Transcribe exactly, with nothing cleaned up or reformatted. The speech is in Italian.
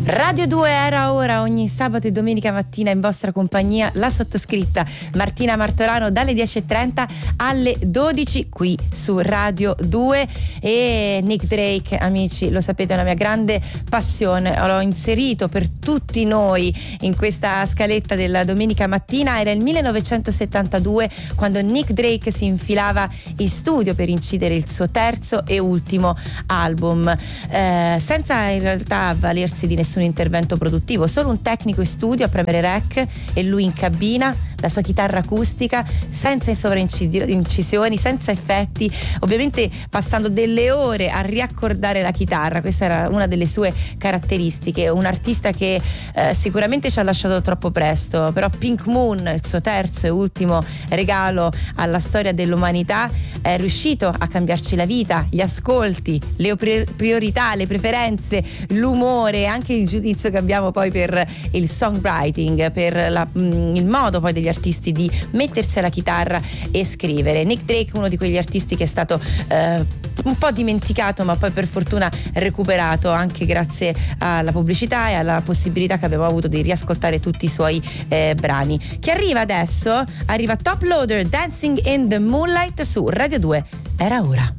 Radio due era ora, ogni sabato e domenica mattina in vostra compagnia, la sottoscritta Martina Martorano dalle dieci e trenta alle dodici qui su Radio due. E Nick Drake, amici, lo sapete, è una mia grande passione, l'ho inserito per tutti noi in questa scaletta della domenica mattina. Era il millenovecentosettantadue quando Nick Drake si infilava in studio per incidere il suo terzo e ultimo album, eh, senza in realtà avvalersi di nessun intervento produttivo, solo un tecnico in studio a premere rec e lui in cabina, la sua chitarra acustica, senza sovraincisioni, senza effetti, ovviamente passando delle ore a riaccordare la chitarra. Questa era una delle sue caratteristiche. Un artista che eh, sicuramente ci ha lasciato troppo presto, però Pink Moon, il suo terzo e ultimo regalo alla storia dell'umanità, è riuscito a cambiarci la vita, gli ascolti, le priorità, le preferenze, l'umore, anche il giudizio che abbiamo poi per il songwriting, per la, mh, il modo poi degli artisti di mettersi alla chitarra e scrivere. Nick Drake, uno di quegli artisti che è stato eh, un po' dimenticato, ma poi per fortuna recuperato anche grazie alla pubblicità e alla possibilità che abbiamo avuto di riascoltare tutti i suoi eh, brani. Chi arriva adesso? Arriva Top Loader, Dancing in the Moonlight su Radio due. Era ora.